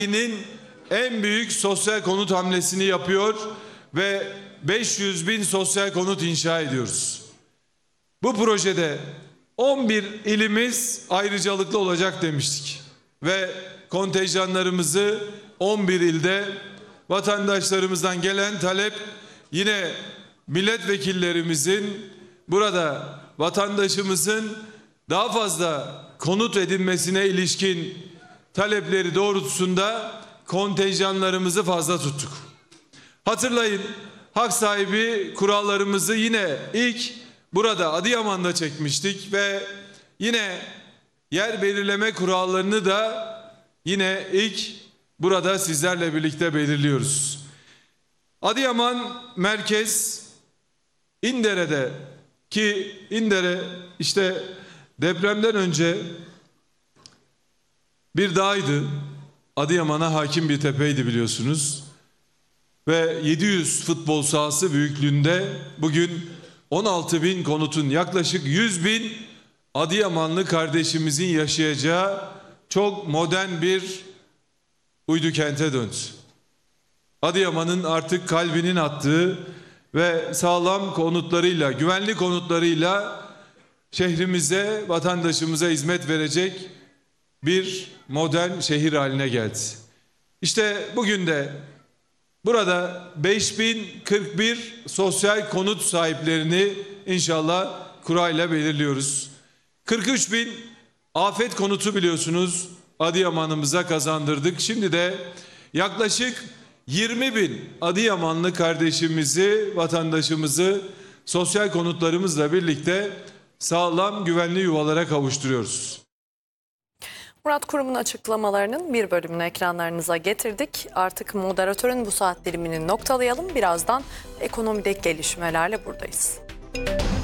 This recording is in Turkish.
en büyük sosyal konut hamlesini yapıyor ve 500 bin sosyal konut inşa ediyoruz. Bu projede 11 ilimiz ayrıcalıklı olacak demiştik ve kontenjanlarımızı 11 ilde vatandaşlarımızdan gelen talep yine milletvekillerimizin burada vatandaşımızın daha fazla konut edinmesine ilişkin talepleri doğrultusunda kontenjanlarımızı fazla tuttuk. Hatırlayın, hak sahibi kurallarımızı yine ilk burada Adıyaman'da çekmiştik ve yine yer belirleme kurallarını da yine ilk burada sizlerle birlikte belirliyoruz. Adıyaman merkez İndere'de, ki İndere işte depremden önce bir dağydı. Adıyaman'a hakim bir tepeydi biliyorsunuz. Ve 700 futbol sahası büyüklüğünde bugün 16 bin konutun yaklaşık 100 bin Adıyamanlı kardeşimizin yaşayacağı çok modern bir uydu kente döndü. Adıyaman'ın artık kalbinin attığı ve sağlam konutlarıyla, güvenli konutlarıyla şehrimize, vatandaşımıza hizmet verecek bir modern şehir haline geldi. İşte bugün de burada 5041 sosyal konut sahiplerini inşallah kurayla belirliyoruz. 43 bin afet konutu biliyorsunuz Adıyaman'ımıza kazandırdık. Şimdi de yaklaşık 20 bin Adıyamanlı kardeşimizi, vatandaşımızı sosyal konutlarımızla birlikte sağlam, güvenli yuvalara kavuşturuyoruz. Murat Kurum'un açıklamalarının bir bölümünü ekranlarınıza getirdik. Artık moderatörün bu saat dilimini noktalayalım. Birazdan ekonomideki gelişmelerle buradayız.